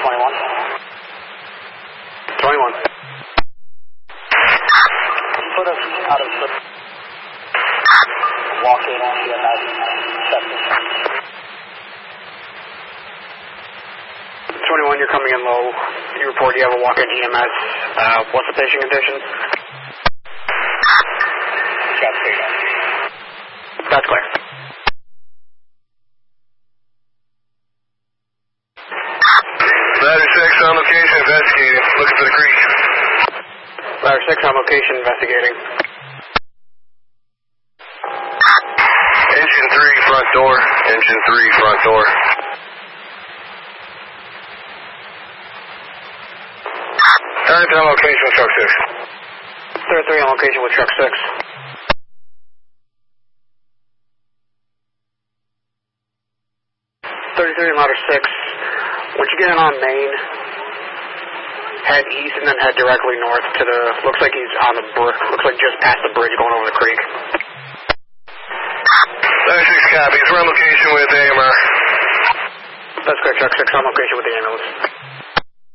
21. 21. Put us out of the walk-in EMS septic. 21, you're coming in low. You report you have a walk-in EMS. What's the patient condition? Chest pain. That's clear. Ladder 6 on location investigating. Looking for the creek. Ladder 6 on location investigating. Engine 3 front door. Engine 3 front door. Third on location with truck 6. Third 3 on location with truck 6. Ladder 6. Once you get in on Main, head east and then head directly north to the, looks like he's on the, looks like just past the bridge going over the creek. Ladder 6 copies. We're on location with AMR. That's correct, truck 6 on location with the ambulance.